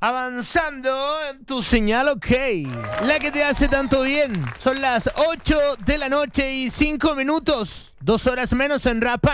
Avanzando en tu señal, ok. La que te hace tanto bien. Son las 8 de la noche y 5 minutos. 2 horas menos en Rap